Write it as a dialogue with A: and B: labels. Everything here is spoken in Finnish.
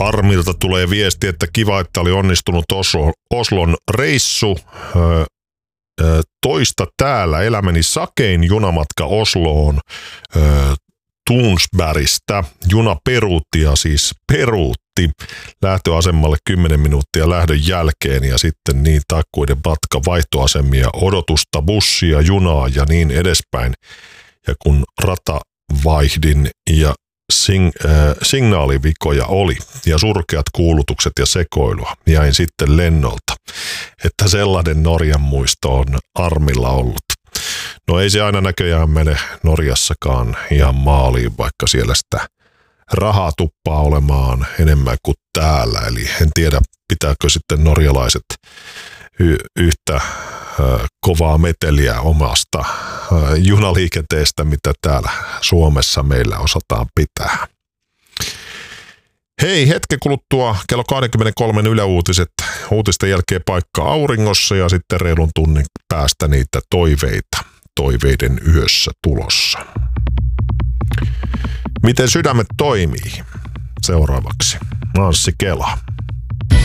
A: Armilta tulee viesti, että kiva, että oli onnistunut Oslon reissu. Toista täällä. Elämäni sakein junamatka Osloon Tunsbergistä. Juna peruutti ja siis peruutti lähtöasemalle 10 minuuttia lähdön jälkeen ja sitten niin takkuiden matka, vaihtoasemia, odotusta, bussia, junaa ja niin edespäin. Ja kun rata vaihdin ja signaalivikoja oli ja surkeat kuulutukset ja sekoilua, jäin sitten lennolta. Että sellainen Norjan muisto on Armilla ollut. No ei se aina näköjään mene Norjassakaan ihan maaliin, vaikka siellä sitä rahaa tuppaa olemaan enemmän kuin täällä. Eli en tiedä, pitääkö sitten norjalaiset yhtä kovaa meteliä omasta junaliikenteestä, mitä täällä Suomessa meillä osataan pitää. Hei, hetken kuluttua kello 23 Yle Uutiset. Uutisten jälkeen paikka auringossa ja sitten reilun tunnin päästä niitä toiveiden yössä tulossa. Miten sydämet toimii? Seuraavaksi Anssi Kela.